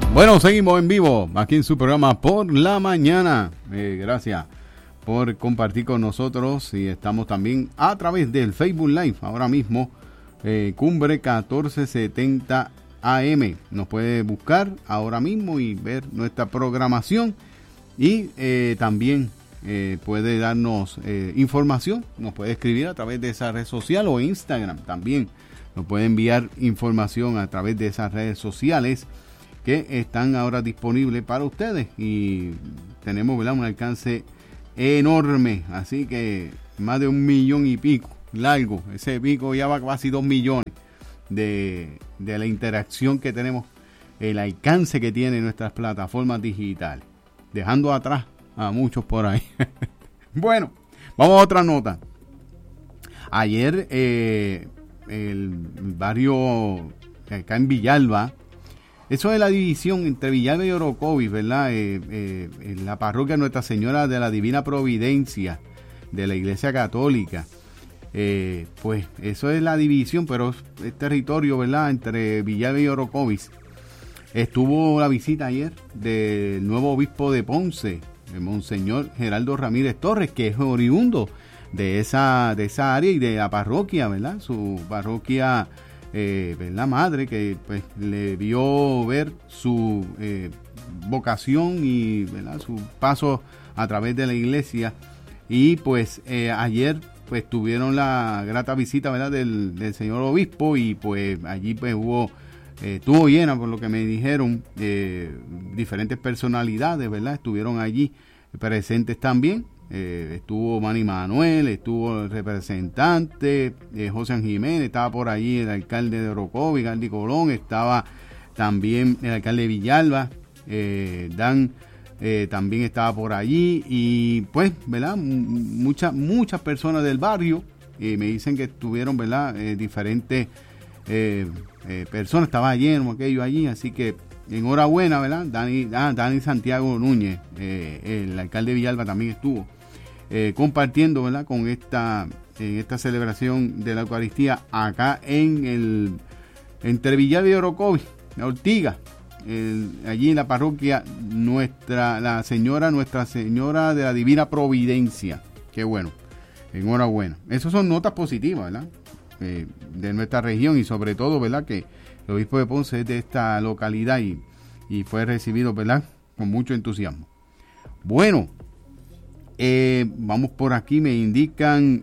Bueno, seguimos en vivo aquí en su programa Por la Mañana. Gracias por compartir con nosotros y estamos también a través del Facebook Live ahora mismo, Cumbre 1470 AM. Nos puede buscar ahora mismo y ver nuestra programación y también puede darnos información, nos puede escribir a través de esa red social o Instagram también. Nos puede enviar información a través de esas redes sociales que están ahora disponibles para ustedes y tenemos, ¿verdad?, un alcance enorme, así que más de 1 millón y pico largo, ese pico ya va casi 2 millones de la interacción que tenemos, el alcance que tienen nuestras plataformas digitales, dejando atrás a muchos por ahí. Bueno, vamos a otra nota. Ayer el barrio acá en Villalba, eso es la división entre Villalba y Orocovis, ¿verdad? En la parroquia Nuestra Señora de la Divina Providencia de la Iglesia Católica. Pues eso es la división, pero es territorio, ¿verdad?, entre Villalba y Orocovis. Estuvo la visita ayer del nuevo obispo de Ponce, el Monseñor Geraldo Ramírez Torres, que es oriundo de esa área y de la parroquia, ¿verdad? Su parroquia, ¿verdad?, madre, que pues le vio ver su vocación y, ¿verdad?, su paso a través de la iglesia. Y pues ayer pues tuvieron la grata visita, ¿verdad?, del señor obispo, y pues allí pues estuvo llena, por lo que me dijeron, diferentes personalidades, ¿verdad?, estuvieron allí presentes también. Estuvo Manny Manuel, estuvo el representante José Jiménez, estaba por allí el alcalde de Orocovis, Galdi Colón, estaba también el alcalde de Villalba, Dan también estaba por allí, y pues, ¿verdad?, muchas personas del barrio me dicen que estuvieron, ¿verdad?, diferentes personas, estaba lleno aquello allí, así que enhorabuena, ¿verdad? Dani Santiago Núñez, el alcalde de Villalba, también estuvo compartiendo, ¿verdad?, con esta celebración de la Eucaristía acá entre Villalba y Orocovis, la Ortiga, allí en la parroquia Nuestra Señora de la Divina Providencia. Qué bueno, enhorabuena. Esas son notas positivas, ¿verdad?, de nuestra región, y sobre todo, ¿verdad?, que el obispo de Ponce es de esta localidad y fue recibido, ¿verdad?, con mucho entusiasmo. Bueno, vamos por aquí, me indican,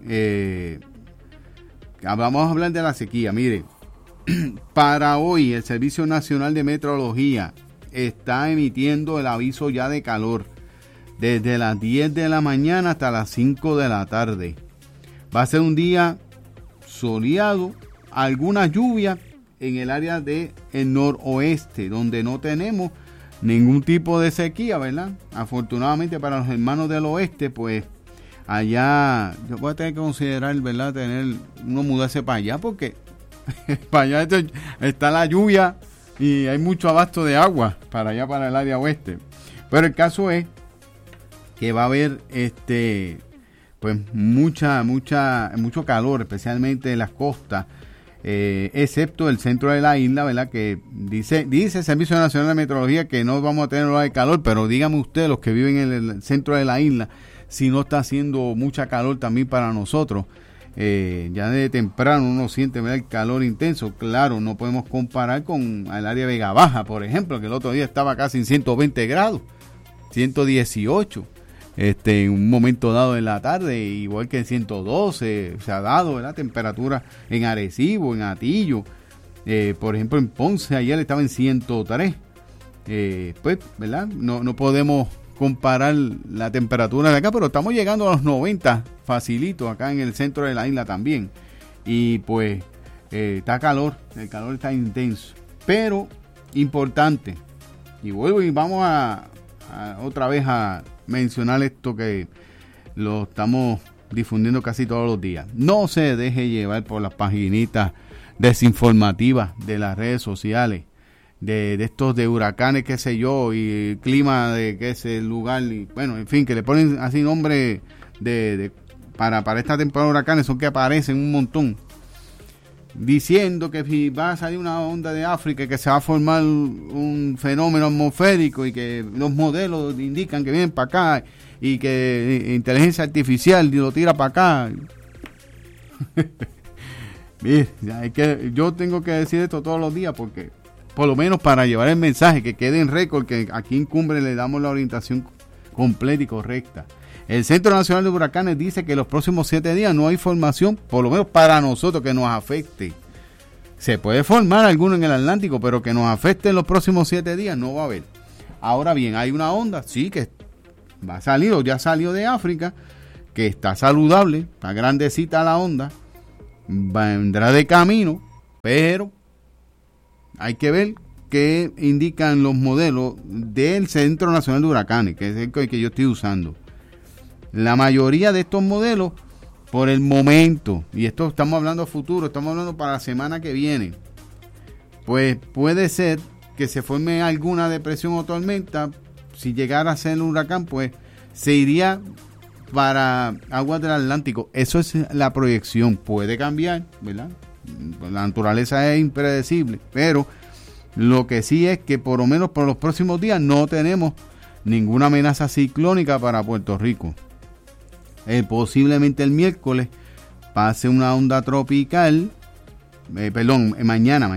vamos a hablar de la sequía. Mire, para hoy el Servicio Nacional de Meteorología está emitiendo el aviso ya de calor desde las 10 de la mañana hasta las 5 de la tarde. Va a ser un día soleado, alguna lluvia en el área del noroeste, donde no tenemos ningún tipo de sequía, ¿verdad? Afortunadamente para los hermanos del oeste, pues allá yo voy a tener que considerar, ¿verdad?, mudarse para allá, porque para allá está la lluvia y hay mucho abasto de agua para allá, para el área oeste. Pero el caso es que va a haber pues mucho calor, especialmente en las costas, excepto el centro de la isla, ¿verdad?, que dice el Servicio Nacional de Meteorología que no vamos a tener ola de calor, pero dígame usted, los que viven en el centro de la isla, si no está haciendo mucha calor también para nosotros. Ya de temprano uno siente, ¿verdad?, el calor intenso. Claro, no podemos comparar con el área de Vega Baja, por ejemplo, que el otro día estaba casi en 120 grados, 118. En un momento dado de la tarde, igual que en 112 se ha dado, ¿verdad?, temperatura en Arecibo, en Atillo, por ejemplo en Ponce ayer estaba en 103. Pues, ¿verdad?, no podemos comparar la temperatura de acá, pero estamos llegando a los 90 facilito acá en el centro de la isla también, y pues está calor, el calor está intenso, pero importante, y vuelvo y vamos a otra vez a mencionar esto que lo estamos difundiendo casi todos los días. No se deje llevar por las paginitas desinformativas de las redes sociales, de estos de huracanes, qué sé yo, y el clima de que ese lugar, y bueno, en fin, que le ponen así nombre para esta temporada de huracanes, son que aparecen un montón. diciendo que si va a salir una onda de África y que se va a formar un fenómeno atmosférico y que los modelos indican que vienen para acá y que inteligencia artificial lo tira para acá. Mire, yo tengo que decir esto todos los días porque por lo menos para llevar el mensaje, que quede en récord, que aquí en Cumbre le damos la orientación completa y correcta. El Centro Nacional de Huracanes dice que los próximos 7 días no hay formación, por lo menos para nosotros, que nos afecte. Se puede formar alguno en el Atlántico, pero que nos afecte en los próximos 7 días no va a haber. Ahora bien, hay una onda, sí, que va a salir o ya salió de África, que está saludable, está grandecita la onda, vendrá de camino, pero hay que ver qué indican los modelos del Centro Nacional de Huracanes, que es el que yo estoy usando. La mayoría de estos modelos, por el momento, y esto estamos hablando a futuro, estamos hablando para la semana que viene, pues puede ser que se forme alguna depresión o tormenta. Si llegara a ser un huracán, pues se iría para aguas del Atlántico. Eso es la proyección. Puede cambiar, ¿verdad? La naturaleza es impredecible, pero lo que sí es que por lo menos por los próximos días no tenemos ninguna amenaza ciclónica para Puerto Rico. Posiblemente el miércoles pase una onda tropical, mañana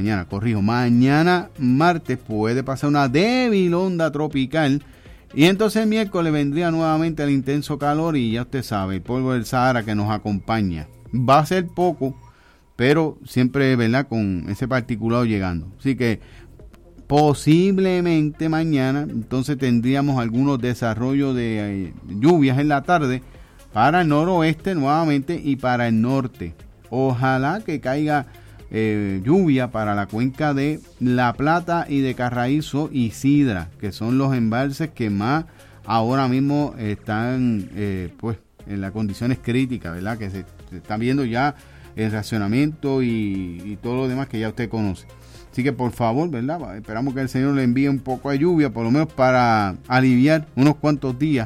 martes puede pasar una débil onda tropical y entonces el miércoles vendría nuevamente el intenso calor y ya usted sabe, el polvo del Sahara que nos acompaña. Va a ser poco, pero siempre, ¿verdad?, con ese particulado llegando. Así que posiblemente mañana entonces tendríamos algunos desarrollos de lluvias en la tarde para el noroeste nuevamente y para el norte. Ojalá que caiga lluvia para la cuenca de La Plata y de Carraízo y Sidra, que son los embalses que más ahora mismo están pues en las condiciones críticas, ¿verdad? Que se están viendo ya el racionamiento y todo lo demás que ya usted conoce. Así que por favor, ¿verdad? Esperamos que el Señor le envíe un poco de lluvia, por lo menos para aliviar unos cuantos días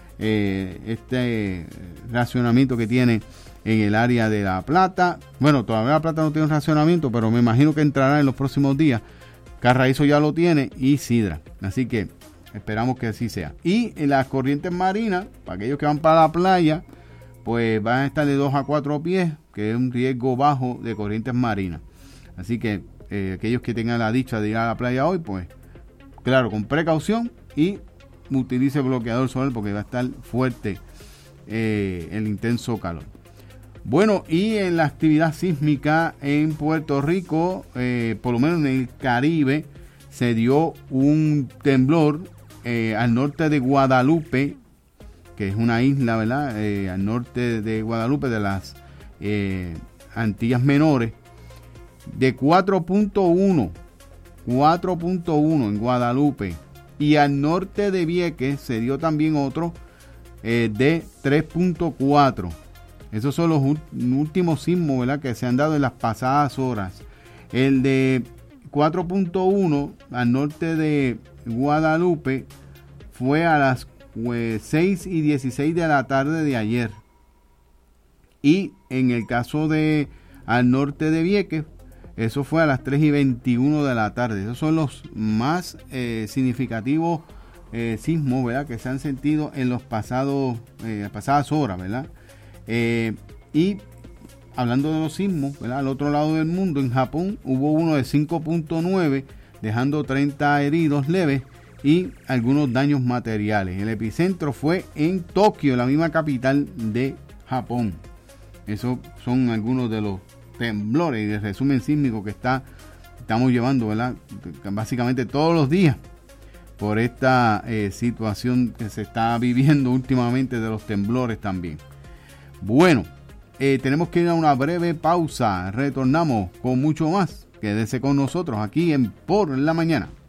este racionamiento que tiene en el área de La Plata. Bueno, todavía La Plata no tiene un racionamiento, pero me imagino que entrará en los próximos días. Carraízo ya lo tiene y Sidra. Así que esperamos que así sea. Y en las corrientes marinas, para aquellos que van para la playa, pues van a estar de 2 a 4 pies, que es un riesgo bajo de corrientes marinas. Así que aquellos que tengan la dicha de ir a la playa hoy, pues claro, con precaución y utilice bloqueador solar porque va a estar fuerte el intenso calor. Bueno, y en la actividad sísmica en Puerto Rico, por lo menos en el Caribe, se dio un temblor al norte de Guadalupe, que es una isla, ¿verdad? Al norte de Guadalupe, de las Antillas Menores, de 4.1 en Guadalupe. Y al norte de Vieques se dio también otro de 3.4. Esos son los últimos sismos, ¿verdad?, que se han dado en las pasadas horas. El de 4.1 al norte de Guadalupe fue a las 6:16 de la tarde de ayer. Y en el caso de al norte de Vieques, eso fue a las 3:21 de la tarde. Esos son los más significativos sismos, ¿verdad?, que se han sentido en las pasadas horas, ¿verdad? Y hablando de los sismos, ¿verdad?, al otro lado del mundo, en Japón, hubo uno de 5.9, dejando 30 heridos leves y algunos daños materiales. El epicentro fue en Tokio, la misma capital de Japón. Esos son algunos de los temblores y de resumen sísmico que estamos llevando, ¿verdad?, básicamente todos los días por esta situación que se está viviendo últimamente de los temblores también. Bueno, tenemos que ir a una breve pausa. Retornamos con mucho más. Quédese con nosotros aquí en Por la Mañana.